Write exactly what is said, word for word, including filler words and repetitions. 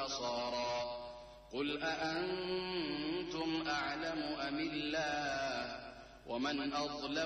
ونصارى قل أأنتم أعلم أم الله ومن أظلم